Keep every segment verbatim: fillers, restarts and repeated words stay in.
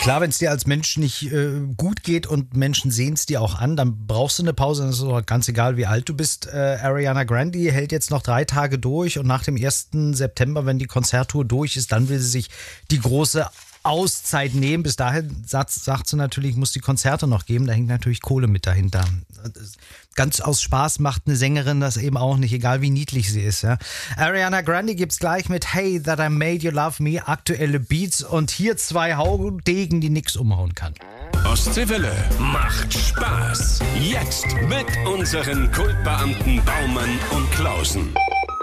Klar, wenn es dir als Mensch nicht äh, gut geht und Menschen sehen es dir auch an, dann brauchst du eine Pause. Das ist auch ganz egal, wie alt du bist. Äh, Ariana Grande hält jetzt noch drei Tage durch und nach dem ersten September, wenn die Konzerttour durch ist, dann will sie sich die große Auszeit nehmen. Bis dahin sagt, sagt sie natürlich, muss die Konzerte noch geben. Da hängt natürlich Kohle mit dahinter. Ganz aus Spaß macht eine Sängerin das eben auch nicht, egal wie niedlich sie ist. Ja. Ariana Grande gibt's gleich mit Hey That I Made You Love Me, aktuelle Beats und hier zwei Haudegen, die nix umhauen kann. Ostseewelle macht Spaß. Jetzt mit unseren Kultbeamten Baumann und Klausen.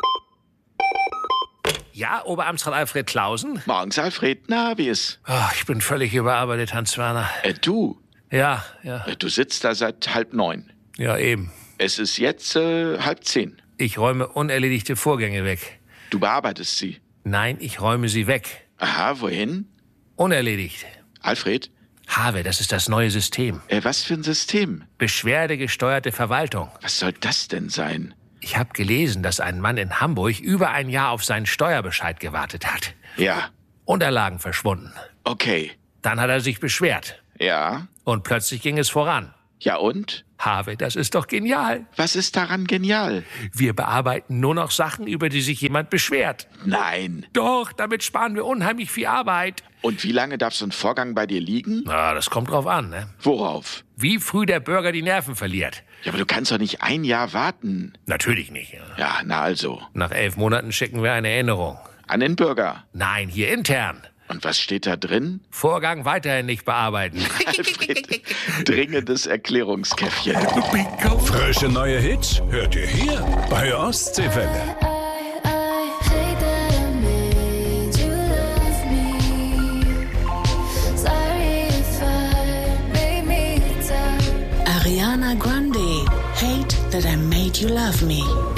Ja, Oberamtsrat Alfred Klausen? Morgens, Alfred. Na, wie ist? Oh, ich bin völlig überarbeitet, Hans Werner. Äh, du? Ja, ja. Äh, du sitzt da seit halb neun. Ja, eben. Es ist jetzt äh, halb zehn. Ich räume unerledigte Vorgänge weg. Du bearbeitest sie? Nein, ich räume sie weg. Aha, wohin? Unerledigt. Alfred? Habe, das ist das neue System. Äh, was für ein System? Beschwerdegesteuerte Verwaltung. Was soll das denn sein? Ich habe gelesen, dass ein Mann in Hamburg über ein Jahr auf seinen Steuerbescheid gewartet hat. Ja. Unterlagen verschwunden. Okay. Dann hat er sich beschwert. Ja. Und plötzlich ging es voran. Ja und? Habe, das ist doch genial. Was ist daran genial? Wir bearbeiten nur noch Sachen, über die sich jemand beschwert. Nein. Doch, damit sparen wir unheimlich viel Arbeit. Und wie lange darf so ein Vorgang bei dir liegen? Na, das kommt drauf an, ne? Worauf? Wie früh der Bürger die Nerven verliert. Ja, aber du kannst doch nicht ein Jahr warten. Natürlich nicht. Ja. Ja, na also. Nach elf Monaten schicken wir eine Erinnerung. An den Bürger. Nein, hier intern. Und was steht da drin? Vorgang weiterhin nicht bearbeiten. Alfred, dringendes Erklärungskäffchen. Frische neue Hits hört ihr hier bei Ostseewelle. Ariana Grande, Hate That I Made You Love Me.